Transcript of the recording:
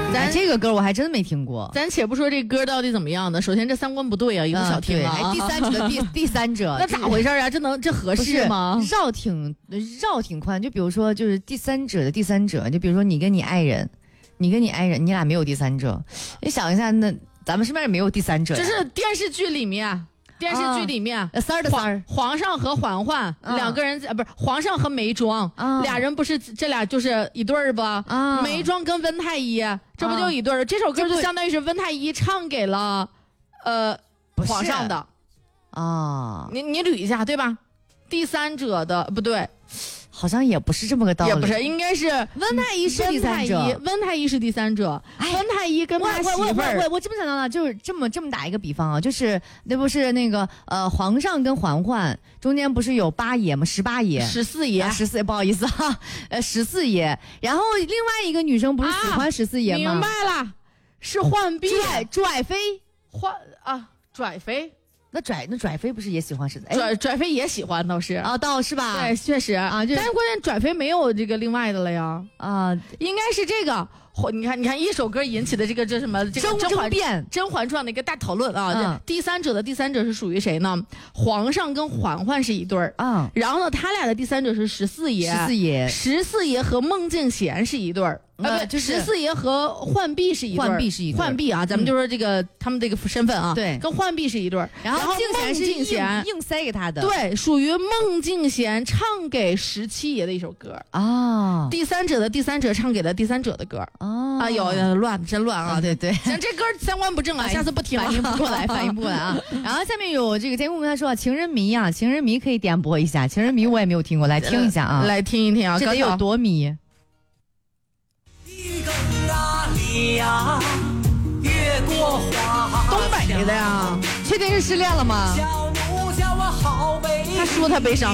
这个歌我还真没听过。 咱且不说这歌到底怎么样的，首先这三观不对啊，一个小听啊， 还第三者的第三者， 那咋回事啊？这合适吗？ 绕挺宽，就比如说就是第三者的第三者，就比如说你跟你爱人，你俩没有第三者，你想一下，那咱们身边也没有第三者， 这是电视剧里面。 三儿的三儿， 皇上和嬛嬛两个人，不是皇上和眉庄俩人，不是这俩就是一对儿吧？眉庄跟温太医，这不就一对儿？这首歌就相当于是温太医唱给了皇上的啊。 你捋一下对吧？第三者的不对。 好像也不是这么个道理， 也不是，应该是温太医是第三者， 温太医是第三者，温太医跟他媳妇儿， 我这么想到了，就是这么打一个比方啊，就是那不是那个皇上跟嬛嬛中间不是有8爷吗？18爷、 14爷、 14，不好意思哈，14爷，然后另外一个女生不是喜欢14爷吗？ 明白了，是浣碧、 拽妃、 拽妃。 那拽妃不是也喜欢拽妃也喜欢倒是啊，倒是吧？ 对，确实啊，但是关键拽妃没有这个另外的了呀啊，应该是这个。你看，一首歌引起的这什么这个甄嬛传的一个大讨论啊。第三者的第三者是属于谁呢？皇上跟嬛嬛是一对儿啊，然后呢，他俩的第三者是14爷和孟静娴是一对儿。就是14爷和浣碧是一对，浣碧啊，咱们就说这个他们这个身份啊， 对， 跟浣碧是一对， 然后孟静娴硬塞给他的， 对，属于孟静娴唱给17爷的一首歌啊，第三者的第三者唱给了第三者的歌啊，有乱，真乱啊， 对对， 行，这歌三观不正啊，下次不听了， 反应不过来啊。然后下面有这个节目他说情人迷啊，情人迷可以点播一下，情人迷我也没有听过，来听一下啊， 来听一听啊， 这得有多迷。 东北的呀， 确定是失恋了吗？ 他说他悲伤。